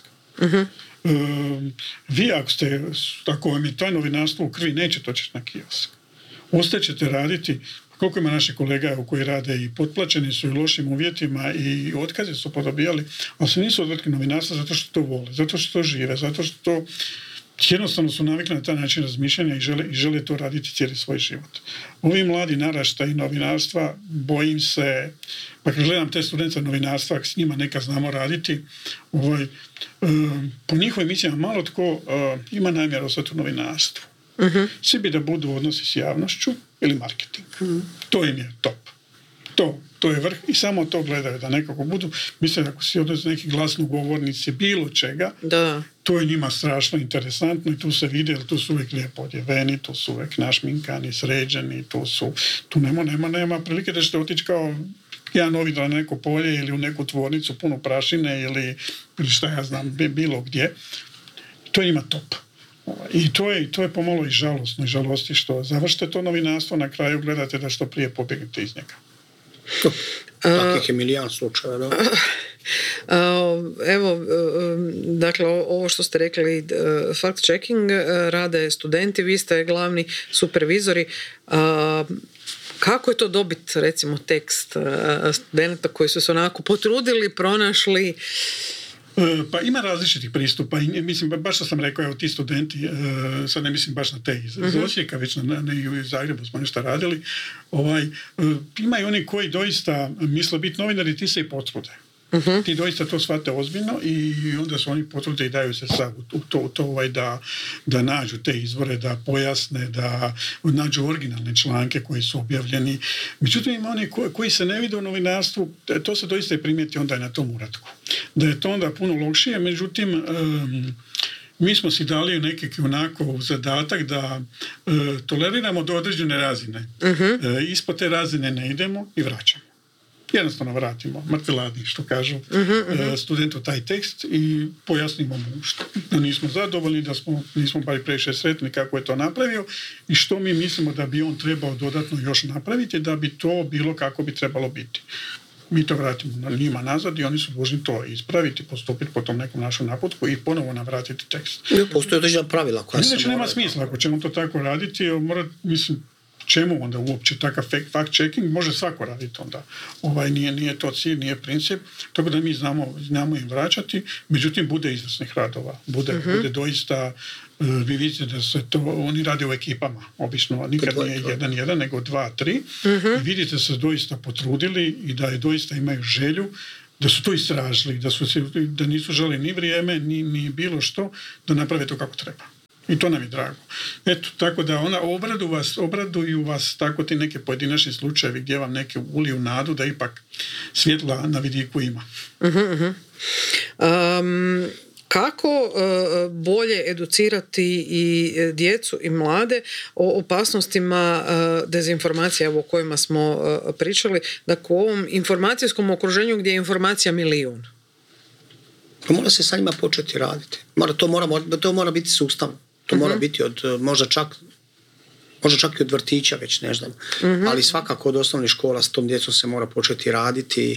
Vi ako vam je to novinarstvo u krvi, nećete otići na kiosk. Ostaćete raditi. Koliko ima naših kolega koji rade i potplaćeni su i lošim uvjetima i otkaze su podobijali, ali se nisu odvrtki novinarstva zato što to vole, zato što to žive, zato što to jednostavno su navikli na taj način razmišljanja i žele to raditi cijeli svoj život. Ovi mladi naraštaji novinarstva, bojim se, pa kad gledam te studente novinarstva, s njima neka znamo raditi, po njihovim mislima malo tko ima namjeru ostati u novinarstvu. Svi bi da budu u odnosi s javnošću ili marketing. To im je top. To je vrh i samo to gledaju, da nekako budu, mislim ako si odnosi neki glasnogovornici bilo čega, Da. to je njima strašno interesantno i tu se vidi, jer tu su uvijek lijepo odjeveni, tu su uvijek našminkani, sređeni, tu nema prilike da ćete otići kao jedan novinar na neko polje ili u neku tvornicu puno prašine ili šta ja znam, bilo gdje. To je njima top. I to je pomalo i žalosno i žalosti što završite to novinarstvo, na kraju gledate da što prije pobjegnete iz njega. Takih je milijan slučaja, da. Evo, dakle, ovo što ste rekli, fact-checking rade studenti, vi ste glavni supervizori. Kako je to dobiti, recimo, tekst studenta koji su se onako potrudili, pronašli? Pa ima različitih pristupa i mislim, baš što sam rekao, evo ti studenti, sad ne mislim baš na te iz Osijeka, već i u Zagrebu smo nešto radili, ima i oni koji doista misle biti novinari, ti se i potrude. Ti doista to shvate ozbiljno i onda su oni potrude i daju se sad u to da nađu te izvore, da pojasne, da nađu originalne članke koji su objavljeni. Međutim, ima oni koji se ne vide u novinarstvu, to se doista i primijeti onda i na tom uratku. Da je to onda puno lošije, međutim, mi smo si dali nekakvi onako zadatak da toleriramo do određene razine. Ispod te razine ne idemo i vraćamo. Jednostavno vratimo, mrtvi što kažu studentu taj tekst i pojasnimo mu da nismo zadovoljni, da nismo bar previše sretni kako je to napravio i što mi mislimo da bi on trebao dodatno još napraviti da bi to bilo kako bi trebalo biti. Mi to vratimo njima nazad i oni su dužni to ispraviti, postupiti po tom nekom našem naputku i ponovo navratiti tekst. Postoje određena pravila koja se znači, nema smisla ako ćemo to tako raditi, mislim, čemu onda uopće takav fact-checking? Može svako raditi onda. Nije to cilj, nije princip. Tako da mi znamo im vraćati, međutim bude izvrsnih radova. Bude doista, vi vidite da se to, oni rade u ekipama, obično nikad nije 1-1, nego 2-3. I vidite se doista potrudili i da je doista imaju želju da su to istražili, da nisu želi ni vrijeme, ni bilo što, da naprave to kako treba. I to nam je drago. Eto, tako da obraduju vas tako ti neke pojedinačni slučajevi gdje vam neke uliju nadu da ipak svjetla na vidiku ima. Kako bolje educirati i djecu i mlade o opasnostima dezinformacija o kojima smo pričali, dakle u ovom informacijskom okruženju gdje je informacija milijun? Mora se sa njima početi raditi. To mora biti sustavno. To mora biti možda čak i od vrtića, već ne znam. Ali svakako od osnovnih škola s tom djecom se mora početi raditi.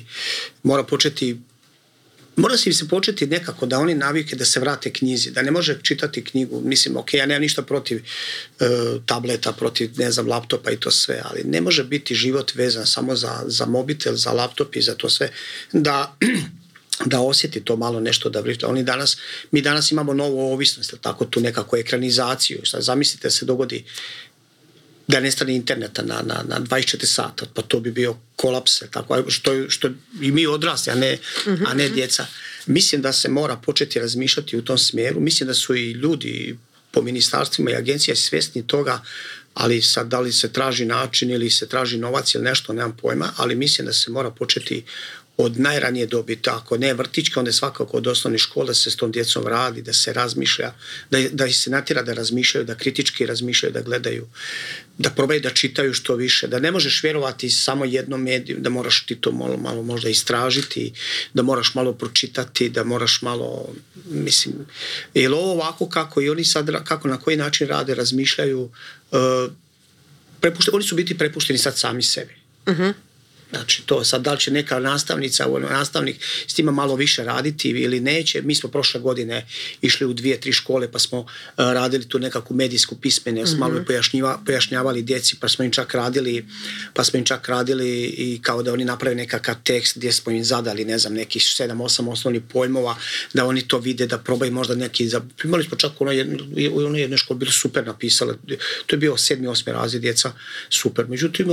Mora se im se početi nekako da oni navike da se vrate knjizi, da ne može čitati knjigu. Mislim, ja nemam ništa protiv tableta, protiv, ne znam, laptopa i to sve, ali ne može biti život vezan samo za mobitel, za laptop i za to sve, da osjeti to malo nešto, da mi danas imamo novu ovisnost, tako tu nekako ekranizaciju. Zamislite se dogodi da nestane interneta na 24 sata, pa to bi bio kolaps, tako, što i mi odrasli, a ne djeca. Mislim da se mora početi razmišljati u tom smjeru. Mislim da su i ljudi po ministarstvima i agencija svjesni toga, ali sad da li se traži način ili se traži novac ili nešto, nemam pojma, ali mislim da se mora početi od najranije dobi, ako ne vrtićka, onda je svakako od osnovne škole da se s tom djecom radi, da se razmišlja, da ih se natjera da razmišljaju, da kritički razmišljaju, da gledaju, da probaju da čitaju što više, da ne možeš vjerovati samo jednom mediju, da moraš ti to malo možda istražiti, da moraš malo pročitati, da moraš malo, mislim, jer ovo ovako kako i oni sad, kako na koji način rade, razmišljaju, oni su biti prepušteni sad sami sebi. Znači, to sad da li će neka nastavnik s tima malo više raditi ili neće. Mi smo prošle godine išli u 2-3 škole pa smo radili tu nekakvu medijsku pismenost, malo pojašnjavali djeci, pa smo im čak radili i kao da oni naprave nekakav tekst gdje smo im zadali, ne znam, nekih 7-8 osnovnih pojmova, da oni to vide, da probaju možda neki, imali smo čak u onoj jednoj školi, bilo super napisali, to je bio 7-8 razred djeca, super. Međutim,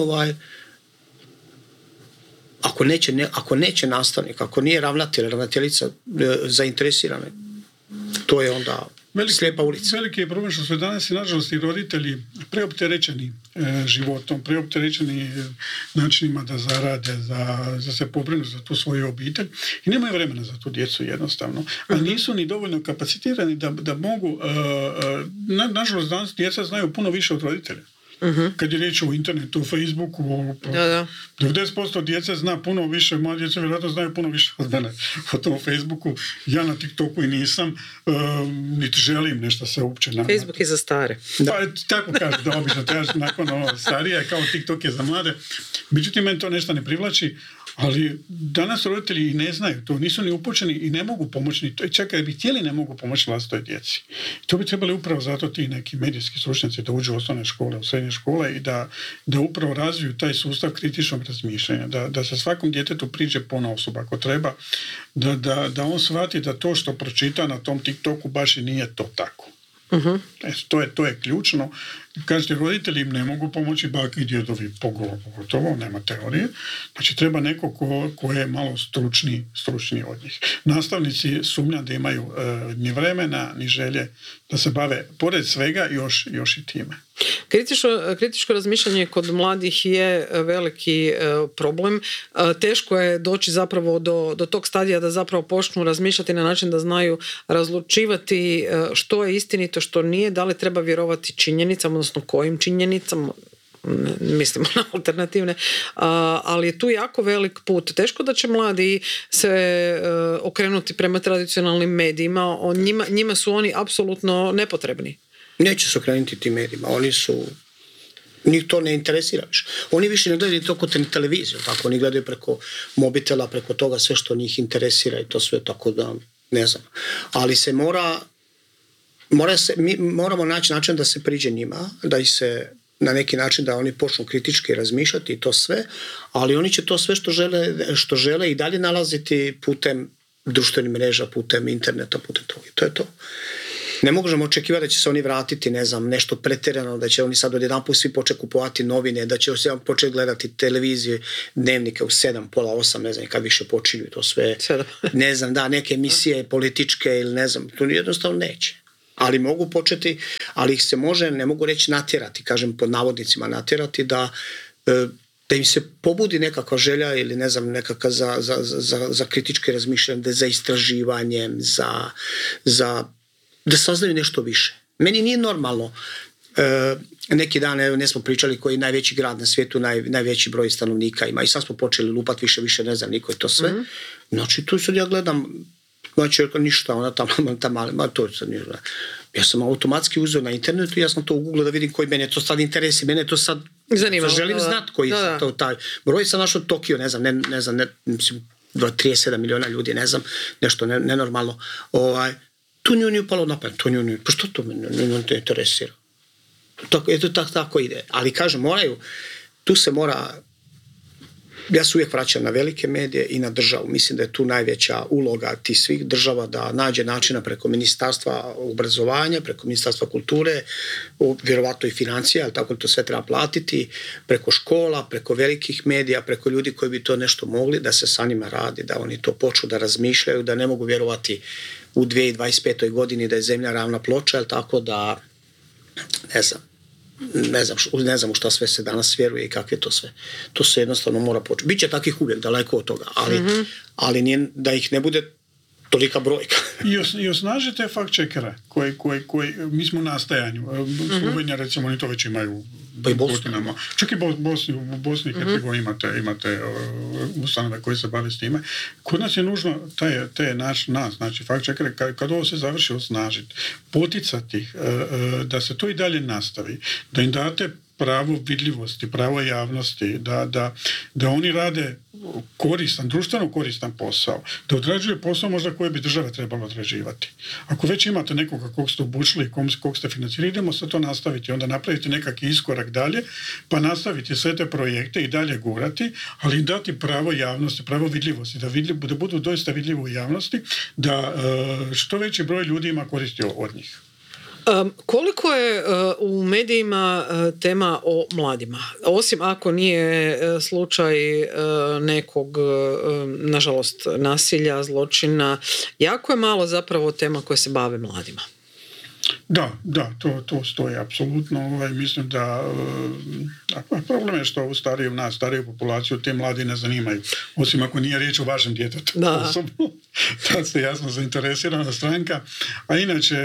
ako neće nastavnik, ako nije ravnateljica zainteresirana, to je onda slijepa ulica. Veliki je problem što su danas i nažalost i roditelji preopterećeni životom, preopterećeni načinima da zarade, za se pobrinu za tu svoju obitelj i nemaju vremena za tu djecu jednostavno. A nisu ni dovoljno kapacitirani da mogu, nažalost danas djeca znaju puno više od roditelja. Kad je riječ o internetu, o Facebooku, 90% djece zna puno više, moja djeca vjerojatno znaju puno više od mene o tom Facebooku. Ja na TikToku i nisam, niti želim nešto se uopće Facebook je za stare. Pa tako kažu, da obično te nakon starija, kao TikTok je za mlade. Međutim, meni to nešto ne privlači, ali danas roditelji i ne znaju to, nisu ni upućeni i ne mogu pomoći, čak kad bi htjeli ne mogu pomoći vlastitoj djeci. To bi trebali upravo zato ti neki medijski stručnjaci da uđu u osnovne škole, u srednje škole i da upravo razviju taj sustav kritičnog razmišljanja, da se svakom djetetu priđe ponaosob ako treba, da on shvati da to što pročita na tom TikToku baš i nije to tako. To je ključno. Kažete, roditelji im ne mogu pomoći, bake i djedovi pogotovo, nema teorije. Znači, treba neko ko je malo stručniji od njih. Nastavnici sumnjam da imaju ni vremena, ni želje da se bave, pored svega, još i time. Kritičko razmišljanje kod mladih je veliki problem. Teško je doći zapravo do tog stadija da zapravo počnu razmišljati na način da znaju razlučivati što je istinito, što nije, da li treba vjerovati činjenicama, odnosno kojim činjenicama, mislimo na alternativne, ali je tu jako velik put. Teško da će mladi se okrenuti prema tradicionalnim medijima, njima su oni apsolutno nepotrebni. Neće se okrenuti tim medijima, njih to ne interesira više. Oni više ne gledaju to kod televiziju, tako, oni gledaju preko mobitela, preko toga sve što njih interesira i to sve, tako da ne znam. Ali se mi moramo naći način da se priđe njima, da ih se na neki način da oni počnu kritički razmišljati i to sve, ali oni će to sve što žele i dalje nalaziti putem društvenih mreža, putem interneta, putem toga. To je to. Ne možemo očekivati da će se oni vratiti, ne znam, nešto pretjerano, da će oni sad odjedanput svi početi kupovati novine, da će se početi gledati televizije, dnevnike u 7, pola 8, ne znam, kad više počinju to sve. Ne znam, neke emisije političke ili ne znam, to jednostavno neće. Ali mogu početi, ali ih se može, ne mogu reći natjerati, kažem pod navodnicima natjerati, da im se pobudi nekakva želja ili ne znam, nekakva za kritičke razmišljanje, za istraživanjem, da saznaju nešto više. Meni nije normalno. Neki dan, ne smo pričali koji je najveći grad na svijetu, najveći broj stanovnika ima i sad smo počeli lupati više, ne znam, niko je to sve. Znači, tu sad ja gledam, znači, ništa, ona tamo, to sad nije. Ja sam automatski uzeo na internetu i ja sam to u Google da vidim koji mene to sad interesi, mene to sad zanimalo. Želim znati koji je to taj broj. Sam našao Tokio, ne znam, 37 miliona ljudi, ne znam, nešto nenormalno. Tu nju nije upalo na pamet, pa što to me ne interesira? Tako ide. Ali kažem, tu se mora, ja se uvijek vraćam na velike medije i na državu. Mislim da je tu najveća uloga tih svih država da nađe načina preko ministarstva obrazovanja, preko ministarstva kulture, vjerovatno i financija, ali tako to sve treba platiti, preko škola, preko velikih medija, preko ljudi koji bi to nešto mogli, da se sa njima radi, da oni to počnu da razmišljaju, da ne mogu vjerovati u 2025. godini da je zemlja ravna ploča, ali tako da ne znam u šta sve se danas vjeruje i kakve to sve. To se jednostavno mora početi. Biće takvih uvijek daleko od toga, ali nije, da ih ne bude tolika brojka. I osnažite fact-checkere koji mi smo na stajanju. Slovenija, recimo, oni to već imaju godinama. Čak i u Bosni i Hercegovini imate ustanove koji se bave s time. Kod nas je nužno znači fact-checkere, kad ovo se završi, osnažiti, poticati ih, da se to i dalje nastavi, da im date pravo vidljivosti, pravo javnosti, da oni rade društveno koristan posao, da odrađuje posao možda koje bi država trebala odrađivati. Ako već imate nekoga kog ste obučili i kog ste financirali, idemo se to nastaviti, onda napraviti nekakvi iskorak dalje, pa nastaviti sve te projekte i dalje gurati, ali dati pravo javnosti, pravo vidljivosti, da budu doista vidljivi u javnosti, da što veći broj ljudi ima koristi od njih. Koliko je u medijima tema o mladima? Osim ako nije slučaj nekog, nažalost, nasilja, zločina, jako je malo zapravo tema koje se bave mladima. Da, to stoji apsolutno. Mislim da problem je što u stariju populaciju te mladi ne zanimaju. Osim ako nije riječ o vašem djetetu. Osobno. Tad ste jasno zainteresirana stranka. A inače,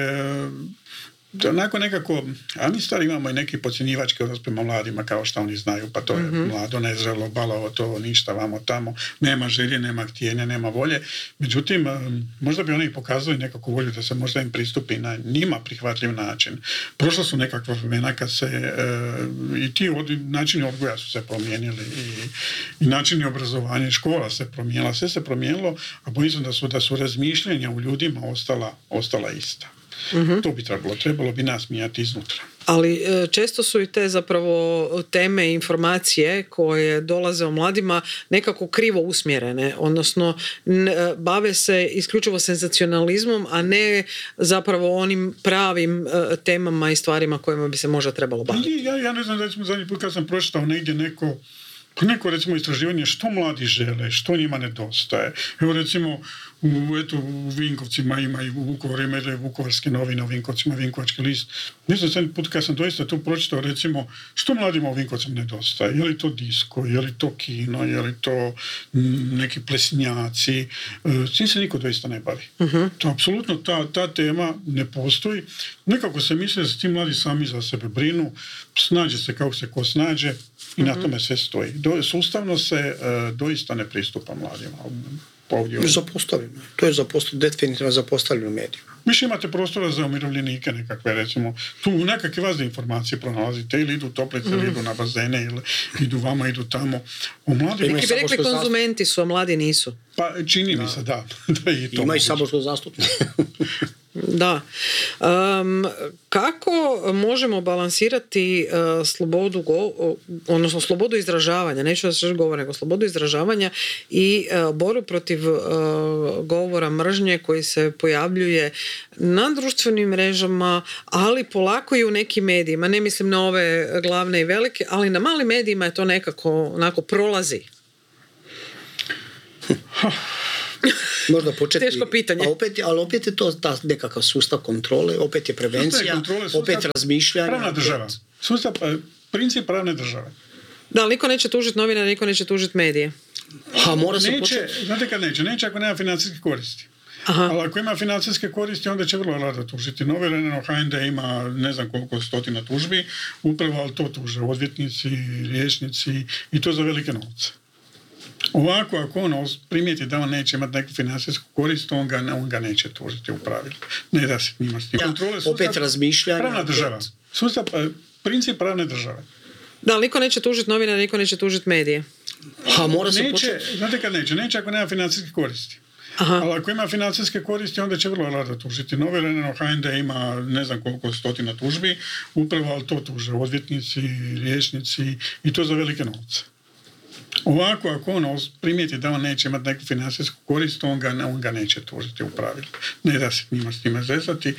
onako nekako, a mi stari imamo i neki podcjenjivački odnos prema mladima, kao što oni znaju, pa to je mlado, nezrelo, balavo, to ništa, vamo tamo, nema želje, nema htjenja, nema volje. Međutim, možda bi oni pokazali nekakvu volju da se možda im pristupi na njima prihvatljiv način. Prošla su nekakva vremena kad se i ti načini odgoja su se promijenili i načini obrazovanja, škola se promijenila, sve se promijenilo, a bojim se da su razmišljanja u ljudima ostala ista. To bi trebalo bi nas mijenjati iznutra. Ali često su i te zapravo teme i informacije koje dolaze o mladima nekako krivo usmjerene, odnosno bave se isključivo senzacionalizmom, a ne zapravo onim pravim temama i stvarima kojima bi se možda trebalo baviti. Ja ne znam, recimo zadnji put kad sam pročitao negdje neko recimo istraživanje što mladi žele, što njima nedostaje. Evo recimo u Vinkovcima ima i u Vukovaru ima i Vukovarske novine, u Vinkovcima Vinkovački list. Ne znam, zadnji put kad sam doista tu pročitao recimo što mladima u Vinkovcima nedostaje. Je li to disko, je li to kino, je li to neki plesnjaci. S tim se niko doista ne bavi. To apsolutno ta tema ne postoji. Nekako se misli da se ti mladi sami za sebe brinu, snađe se kako se ko snađe i na tome sve stoji. Sustavno se doista ne pristupa mladima. Zapostavljeno. To je definitivno zapostavljeno medijima. Više imate prostora za umirovljenike nekakve, recimo. Tu nekakve važne informacije pronalazite, ili idu u toplice, ili idu na bazene, ili idu vama, idu tamo. Neki bi rekli konzumenti su, a mladi nisu. Pa čini mi se, da i to. Ima i saborskog zastupnika. Da. Kako možemo balansirati slobodu izražavanja, neću da se govori, nego slobodu izražavanja i borbu protiv govora mržnje koji se pojavljuje na društvenim mrežama, ali polako i u nekim medijima. Ne mislim na ove glavne i velike, ali na malim medijima je to nekako onako prolazi. Možda početi, teško pitanje. Ali opet je to nekakav sustav kontrole, opet je prevencija, opet razmišljanje. Pravna država. Princip pravne države. Da, ali niko neće tužiti novinara, niko neće tužiti medije. Mora se početi. Znate kad neće? Neće ako nema financijske koristi. Ali ako ima financijske koristi, onda će vrlo rado tužiti novinara. HND ima ne znam koliko stotina tužbi, upravo, ali to tuže odvjetnici, liječnici i to za velike novce. Ovako, ako on primijeti da on neće imati neku financijsku korist, on ga neće tužiti u pravilu. Ne da se njima s tim. Opet razmišljanje. Pravna država. Princip pravne države. Da, ali niko neće tužiti novinara, niko neće tužiti medije. Mora se početi. Znate kad neće? Neće ako nema financijske koristi. Ali ako ima financijske koristi, onda će vrlo rado tužiti novinara. HND ima ne znam koliko stotina tužbi, upravo, ali to tuže odvjetnici, liječnici i to za velike novce. Ovako, ako on primijeti da on neće imati neku financijsku korist, on ga neće tužiti u pravilu. Ne da se njima s time zezati.